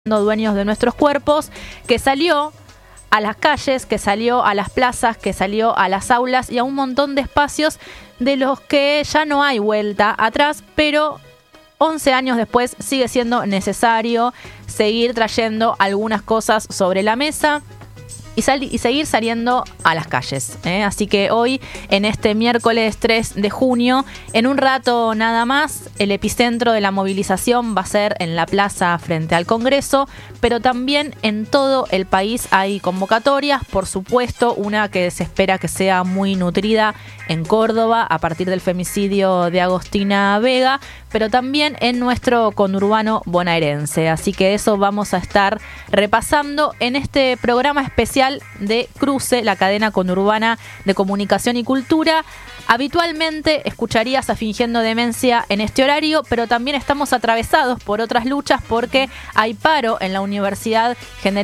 dueños de nuestros cuerpos, que salió a las calles, que salió a las plazas, que salió a las aulas y a un montón de espacios de los que ya no hay vuelta atrás, pero 11 años después sigue siendo necesario seguir trayendo algunas cosas sobre la mesa y seguir saliendo a las calles. Así que hoy, en este miércoles 3 de junio, en un rato nada más, el epicentro de la movilización va a ser en la plaza frente al Congreso, pero también en todo el país hay convocatorias, por supuesto, una que se espera que sea muy nutrida en Córdoba a partir del femicidio de Agostina Vega, pero también en nuestro conurbano bonaerense. Así que eso vamos a estar repasando en este programa especial de Cruce, la cadena conurbana de comunicación y cultura. Habitualmente escucharías a Fingiendo Demencia en este horario, pero también estamos atravesados por otras luchas porque hay paro en la Universidad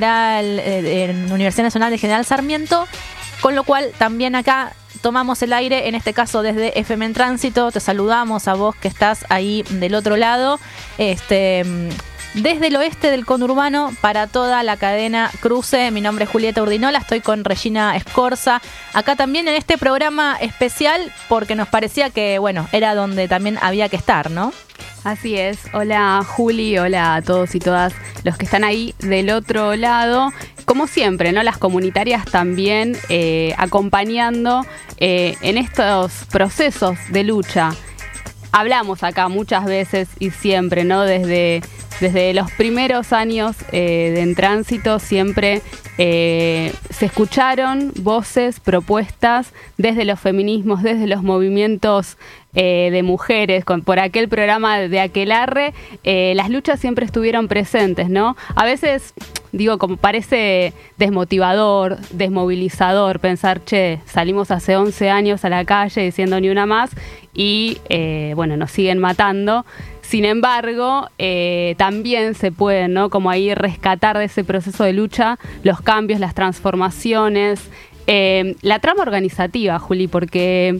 Nacional de General Sarmiento, con lo cual también acá tomamos el aire, en este caso desde FM en Tránsito. Te saludamos a vos que estás ahí del otro lado, desde el oeste del conurbano para toda la cadena Cruce. Mi nombre es Julieta Urdinola, estoy con Regina Escorza, acá también en este programa especial porque nos parecía que, bueno, era donde también había que estar, ¿no? Así es. Hola Juli, hola a todos y todas los que están ahí del otro lado. Como siempre, ¿no? Las comunitarias también acompañando en estos procesos de lucha. Hablamos acá muchas veces y siempre, ¿no? Desde los primeros años de En Tránsito siempre se escucharon voces, propuestas desde los feminismos, desde los movimientos de mujeres, por aquel programa de Aquelarre, las luchas siempre estuvieron presentes, ¿no? A veces, digo, como parece desmotivador, desmovilizador pensar, salimos hace 11 años a la calle diciendo ni una más y, bueno, nos siguen matando. Sin embargo, también se pueden, ¿no? Como ahí rescatar de ese proceso de lucha los cambios, las transformaciones, la trama organizativa, Juli, porque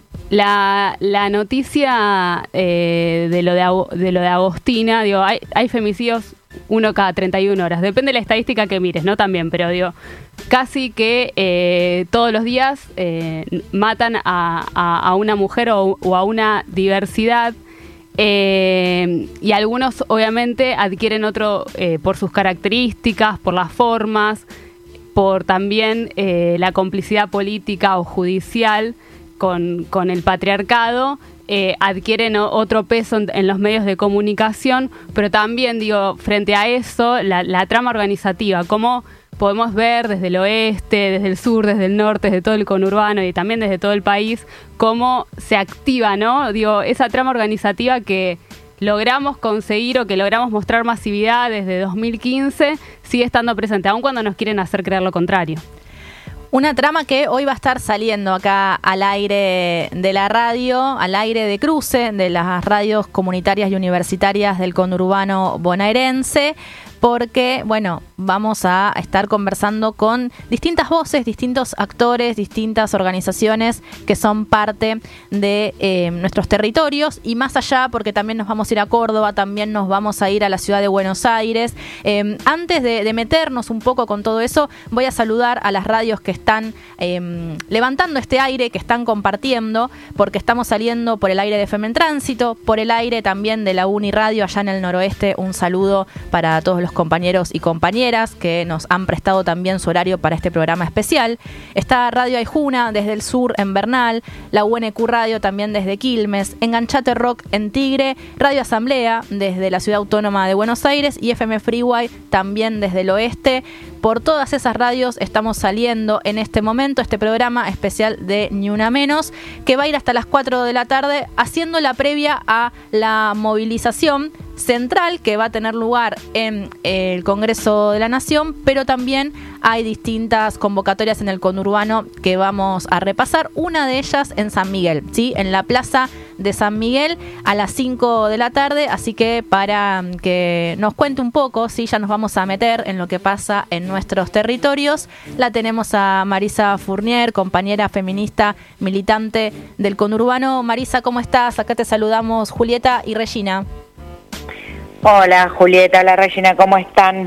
la noticia de lo de Agostina, digo, hay femicidios 1 cada 31 horas, depende de la estadística que mires, ¿no? También, pero digo, casi que todos los días matan a una mujer o a una diversidad. Y algunos obviamente adquieren otro por sus características, por las formas, por también la complicidad política o judicial con el patriarcado, adquieren otro peso en los medios de comunicación, pero también, digo, frente a eso, la trama organizativa, cómo podemos ver desde el oeste, desde el sur, desde el norte, desde todo el conurbano y también desde todo el país, cómo se activa, ¿no? Digo, esa trama organizativa que logramos conseguir o que logramos mostrar masividad desde 2015, sigue estando presente, aun cuando nos quieren hacer creer lo contrario. Una trama que hoy va a estar saliendo acá al aire de la radio, al aire de Cruce, de las radios comunitarias y universitarias del conurbano bonaerense, porque, bueno, vamos a estar conversando con distintas voces, distintos actores, distintas organizaciones que son parte de nuestros territorios y más allá, porque también nos vamos a ir a Córdoba, también nos vamos a ir a la ciudad de Buenos Aires. Antes de meternos un poco con todo eso, voy a saludar a las radios que están levantando este aire, que están compartiendo, porque estamos saliendo por el aire de FM en Tránsito, por el aire también de la Uniradio allá en el noroeste. Un saludo para todos los compañeros y compañeras que nos han prestado también su horario para este programa especial. Está Radio Aijuna desde el sur en Bernal, la UNQ Radio también desde Quilmes, Enganchate Rock en Tigre, Radio Asamblea desde la Ciudad Autónoma de Buenos Aires y FM Freeway también desde el oeste. Por todas esas radios estamos saliendo en este momento este programa especial de Ni Una Menos, que va a ir hasta las 4 de la tarde haciendo la previa a la movilización central que va a tener lugar en el Congreso de la Nación, pero también hay distintas convocatorias en el conurbano que vamos a repasar. Una de ellas en San Miguel, ¿sí? En la plaza de San Miguel a las 5 de la tarde, así que para que nos cuente un poco, ¿sí? Ya nos vamos a meter en lo que pasa en nuestros territorios. La tenemos a Marisa Fournier, compañera feminista, militante del conurbano. Marisa, ¿cómo estás? Acá te saludamos Julieta y Regina. Hola Julieta, hola Regina, ¿cómo están?